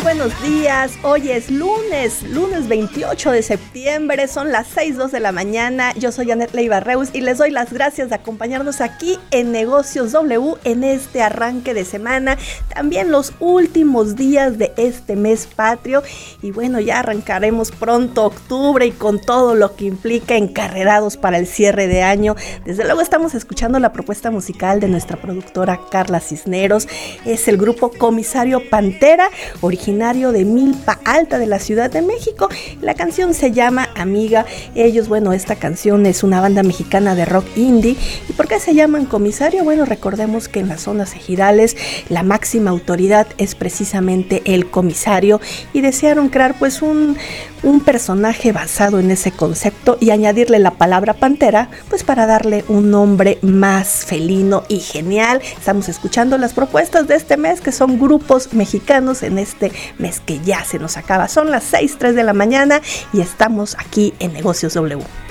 buenos días. Hoy es lunes 28 de septiembre, son las 6:02 de la mañana. Yo soy Anet Leiva Reus y les doy las gracias de acompañarnos aquí en Negocios W en este arranque de semana, también los últimos días de este mes patrio. Y bueno, ya arrancaremos pronto octubre y con todo lo que implica encarrerados para el cierre de año. Desde luego estamos escuchando la propuesta musical de nuestra productora Carla Cisneros. Es el grupo Comisario Pantera, originario de Milpa Alta de la Ciudad de México. La canción se llama Amiga. Ellos, bueno, esta canción es una banda mexicana de rock indie. ¿Y por qué se llaman Comisario? Bueno, recordemos que en las zonas ejidales la máxima autoridad es precisamente el comisario y desearon crear pues un personaje basado en ese concepto y añadirle la palabra pantera pues para darle un nombre más felino y genial. Estamos escuchando las propuestas de este mes, que son grupos mexicanos en este mes que ya se nos acaba. Son las 6:03 de la mañana y estamos aquí en Negocios W.